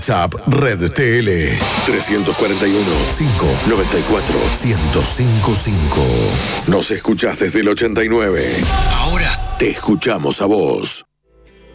WhatsApp Red TL 341-594-1055. Nos escuchás desde el 89. Ahora te escuchamos a vos.